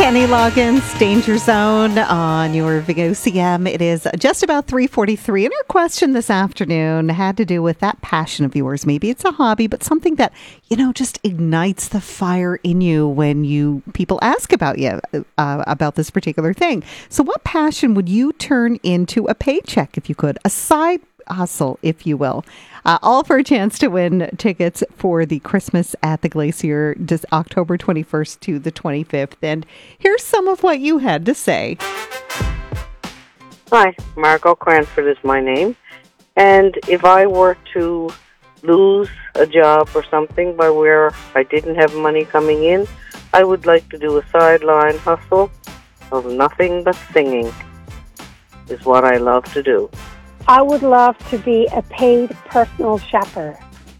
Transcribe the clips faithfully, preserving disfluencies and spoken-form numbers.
Kenny Loggins, Danger Zone on your V O C M. It is just about three forty-three, and our question this afternoon had to do with that passion of yours. Maybe it's a hobby, but something that, you know, just ignites the fire in you when you people ask about you, uh, about this particular thing. So what passion would you turn into a paycheck if you could? A side hustle, if you will. Uh, all for a chance to win tickets for the Christmas at the Glacier, just October twenty-first to the twenty-fifth. And here's some of what you had to say. Hi, Margot Cranford is my name. And if I were to lose a job or something by where I didn't have money coming in, I would like to do a sideline hustle of nothing but singing, is what I love to do. I would love to be a paid personal shopper.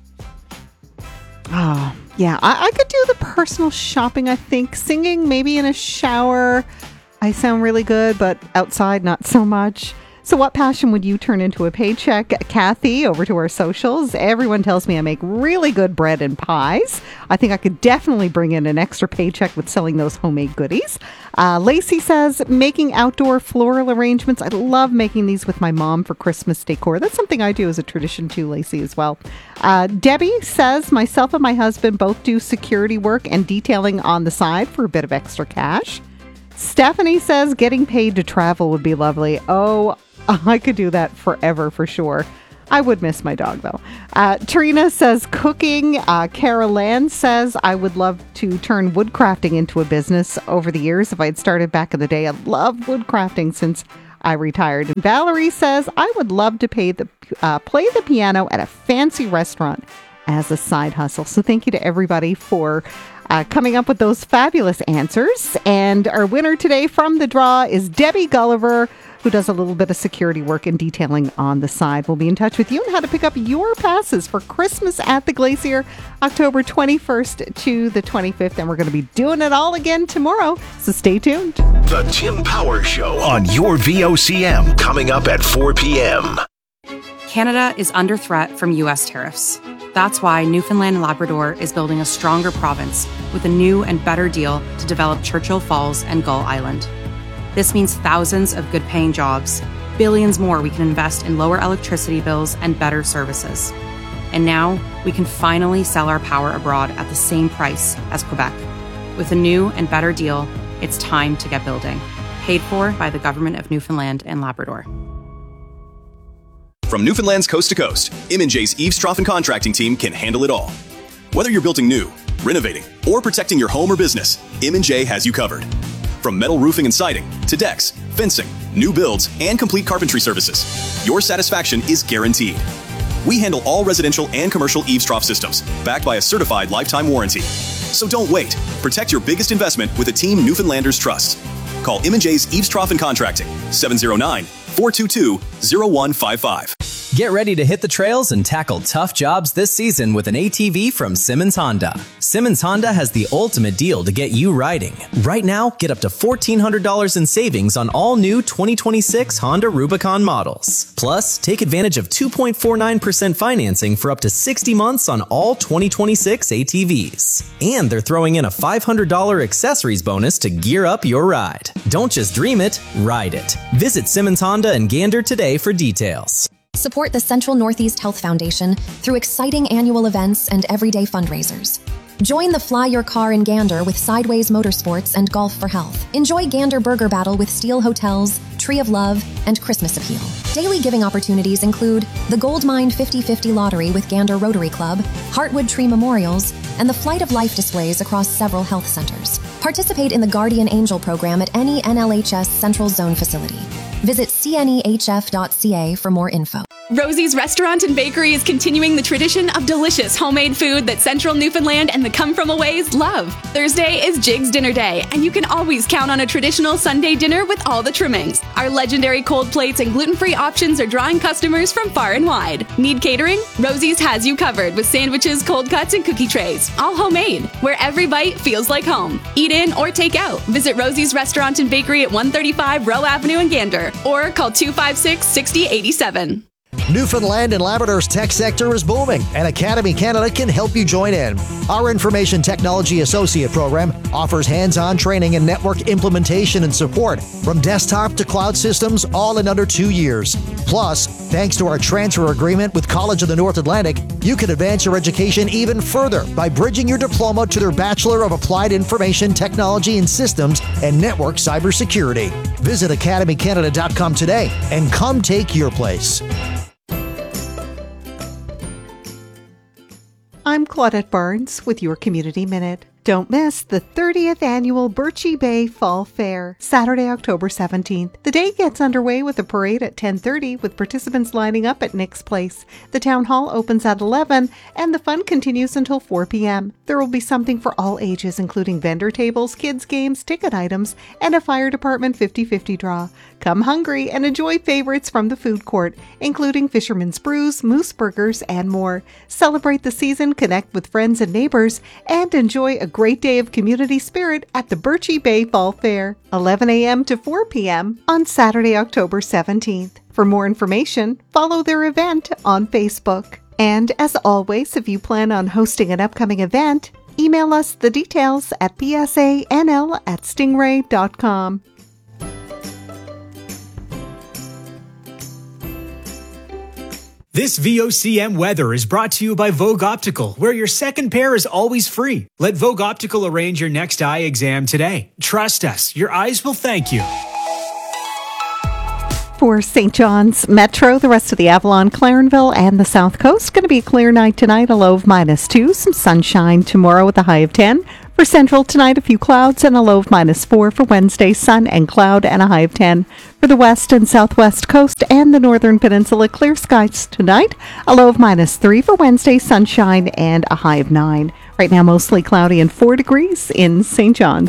Oh, yeah. I, I could do the personal shopping, I think. Singing, maybe in a shower. I sound really good, but outside, not so much. So what passion would you turn into a paycheck? Kathy, over to our socials. Everyone tells me I make really good bread and pies. I think I could definitely bring in an extra paycheck with selling those homemade goodies. Uh, Lacey says, making outdoor floral arrangements. I love making these with my mom for Christmas decor. That's something I do as a tradition too, Lacey, as well. Uh, Debbie says, myself and my husband both do security work and detailing on the side for a bit of extra cash. Stephanie says, getting paid to travel would be lovely. Oh, I could do that forever for sure. I would miss my dog though. Uh, Trina says cooking. Uh, Carol Ann says I would love to turn woodcrafting into a business. Over the years, if I'd started back in the day, I loved woodcrafting since I retired. And Valerie says I would love to pay the uh, play the piano at a fancy restaurant as a side hustle. So thank you to everybody for uh, coming up with those fabulous answers. And our winner today from the draw is Debbie Gulliver, who does a little bit of security work and detailing on the side. We'll be in touch with you on how to pick up your passes for Christmas at the Glacier, October twenty-first to the twenty-fifth. And we're going to be doing it all again tomorrow. So stay tuned. The Tim Power Show on your V O C M, coming up at four p.m. Canada is under threat from U S tariffs. That's why Newfoundland and Labrador is building a stronger province with a new and better deal to develop Churchill Falls and Gull Island. This means thousands of good-paying jobs, billions more we can invest in lower electricity bills and better services. And now we can finally sell our power abroad at the same price as Quebec. With a new and better deal, it's time to get building. Paid for by the Government of Newfoundland and Labrador. From Newfoundland's coast to coast, M and J's Eaves Trough Contracting team can handle it all. Whether you're building new, renovating, or protecting your home or business, M and J has you covered. From metal roofing and siding to decks, fencing, new builds, and complete carpentry services, your satisfaction is guaranteed. We handle all residential and commercial eaves trough systems, backed by a certified lifetime warranty. So don't wait. Protect your biggest investment with a team Newfoundlanders trust. Call M and J's Eaves Trough Contracting, seven oh nine, four two two, oh one five five. Get ready to hit the trails and tackle tough jobs this season with an A T V from Simmons Honda. Simmons Honda has the ultimate deal to get you riding. Right now, get up to fourteen hundred dollars in savings on all new twenty twenty-six Honda Rubicon models. Plus, take advantage of two point four nine percent financing for up to sixty months on all twenty twenty-six A T Vs. And they're throwing in a five hundred dollars accessories bonus to gear up your ride. Don't just dream it, ride it. Visit Simmons Honda in Gander today for details. Support the Central Northeast Health Foundation through exciting annual events and everyday fundraisers. Join the Fly Your Car in Gander with Sideways Motorsports and Golf for Health. Enjoy Gander Burger Battle with Steel Hotels, Tree of Love, and Christmas Appeal. Daily giving opportunities include the Goldmine fifty fifty Lottery with Gander Rotary Club, Heartwood Tree Memorials, and the Flight of Life displays across several health centers. Participate in the Guardian Angel program at any N L H S Central Zone facility. Visit c n e h f dot c a for more info. Rosie's Restaurant and Bakery is continuing the tradition of delicious homemade food that Central Newfoundland and the come-from-aways love. Thursday is Jig's Dinner Day, and you can always count on a traditional Sunday dinner with all the trimmings. Our legendary cold plates and gluten-free options are drawing customers from far and wide. Need catering? Rosie's has you covered with sandwiches, cold cuts, and cookie trays, all homemade, where every bite feels like home. Eat in or take out. Visit Rosie's Restaurant and Bakery at one thirty-five Rowe Avenue in Gander, or call two five six, six oh eight seven. Newfoundland and Labrador's tech sector is booming, and Academy Canada can help you join in. Our Information Technology Associate program offers hands-on training in network implementation and support, from desktop to cloud systems, all in under two years. Plus, thanks to our transfer agreement with College of the North Atlantic, you can advance your education even further by bridging your diploma to their Bachelor of Applied Information Technology and Systems and Network Cybersecurity. Visit academy canada dot com today and come take your place. I'm Claudette Barnes with your Community Minute. Don't miss the thirtieth Annual Birchie Bay Fall Fair, Saturday, October seventeenth. The day gets underway with a parade at ten thirty, with participants lining up at Nick's Place. The town hall opens at eleven, and the fun continues until four p.m. There will be something for all ages, including vendor tables, kids' games, ticket items, and a fire department fifty-fifty draw. Come hungry and enjoy favorites from the food court, including Fisherman's Brews, Moose Burgers, and more. Celebrate the season, connect with friends and neighbors, and enjoy a great day of community spirit at the Birchie Bay Fall Fair, eleven a.m. to four p.m. on Saturday, October seventeenth. For more information, follow their event on Facebook. And as always, if you plan on hosting an upcoming event, email us the details at p s a n l at stingray dot com. This V O C M weather is brought to you by Vogue Optical, where your second pair is always free. Let Vogue Optical arrange your next eye exam today. Trust us, your eyes will thank you. For Saint John's Metro, the rest of the Avalon, Clarenville, and the South Coast, going to be a clear night tonight, a low of minus two. Some sunshine tomorrow with a high of ten. For Central tonight, a few clouds and a low of minus four. For Wednesday, sun and cloud and a high of ten. For the West and Southwest Coast and the Northern Peninsula, clear skies tonight, a low of minus three. For Wednesday, sunshine and a high of nine. Right now, mostly cloudy and four degrees in Saint John's.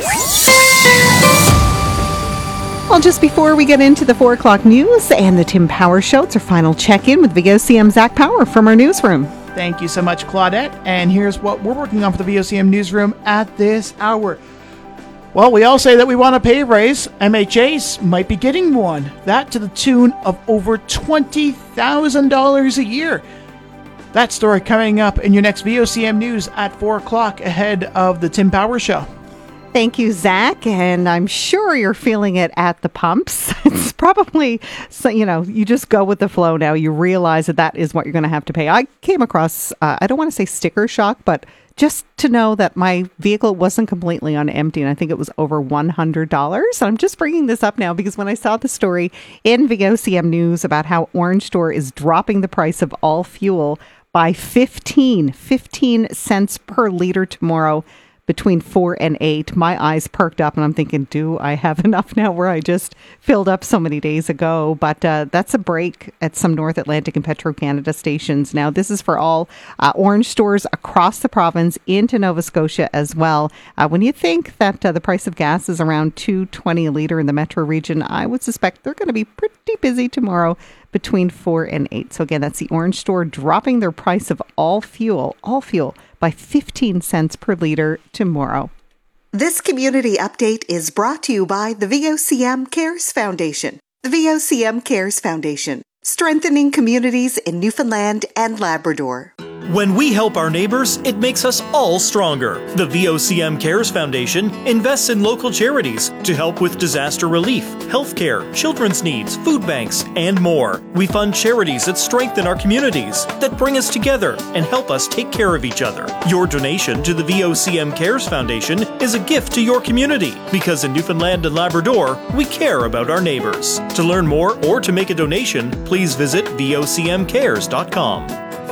Well, just before we get into the four o'clock news and the Tim Power Show, it's our final check-in with V O C M Zach Power from our newsroom. Thank you so much, Claudette. And here's what we're working on for the V O C M newsroom at this hour. Well, we all say that we want a pay raise. M H As might be getting one. That to the tune of over twenty thousand dollars a year. That story coming up in your next V O C M news at four o'clock ahead of the Tim Power Show. Thank you, Zach, and I'm sure you're feeling it at the pumps. It's probably, so, you know, you just go with the flow now. You realize that that is what you're going to have to pay. I came across, uh, I don't want to say sticker shock, but just to know that my vehicle wasn't completely on empty, and I think it was over one hundred dollars. I'm just bringing this up now because when I saw the story in V O C M News about how Orange Store is dropping the price of all fuel by fifteen, fifteen cents per liter tomorrow, between four and eight, my eyes perked up and I'm thinking, do I have enough now where I just filled up so many days ago? But uh, that's a break at some North Atlantic and Petro-Canada stations. Now, this is for all uh, Orange stores across the province into Nova Scotia as well. Uh, when you think that uh, the price of gas is around two twenty a litre in the metro region, I would suspect they're going to be pretty busy tomorrow between four and eight. So again, that's the Orange Store dropping their price of all fuel, all fuel, by fifteen cents per litre tomorrow. This community update is brought to you by the V O C M Cares Foundation. The V O C M Cares Foundation, strengthening communities in Newfoundland and Labrador. When we help our neighbors, it makes us all stronger. The V O C M Cares Foundation invests in local charities to help with disaster relief, healthcare, children's needs, food banks, and more. We fund charities that strengthen our communities, that bring us together and help us take care of each other. Your donation to the V O C M Cares Foundation is a gift to your community, because in Newfoundland and Labrador, we care about our neighbors. To learn more or to make a donation, please visit v o c m cares dot com.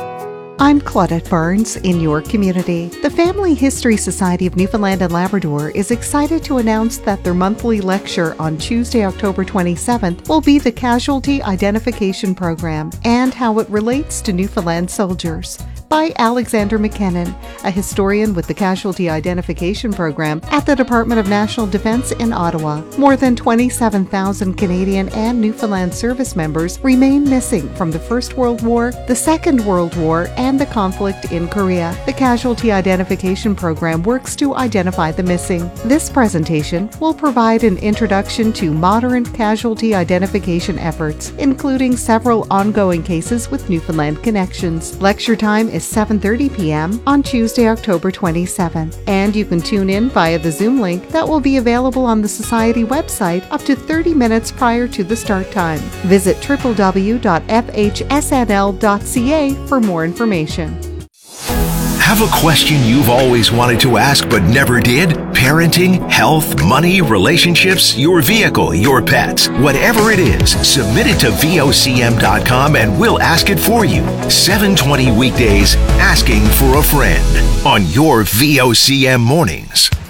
I'm Claudette Barnes in your community. The Family History Society of Newfoundland and Labrador is excited to announce that their monthly lecture on Tuesday, October twenty-seventh will be the Casualty Identification Program and how it relates to Newfoundland soldiers. by Alexander McKinnon, a historian with the Casualty Identification Program at the Department of National Defence in Ottawa. More than twenty-seven thousand Canadian and Newfoundland service members remain missing from the First World War, the Second World War, and the conflict in Korea. The Casualty Identification Program works to identify the missing. This presentation will provide an introduction to modern casualty identification efforts, including several ongoing cases with Newfoundland connections. Lecture time is seven thirty p.m. on Tuesday, October twenty-seventh, and you can tune in via the Zoom link that will be available on the Society website up to thirty minutes prior to the start time. Visit w w w dot f h s n l dot c a for more information. Have a question you've always wanted to ask but never did? Parenting, health, money, relationships, your vehicle, your pets. Whatever it is, submit it to V O C M dot com and we'll ask it for you. seven twenty weekdays, Asking for a Friend on your V O C M mornings.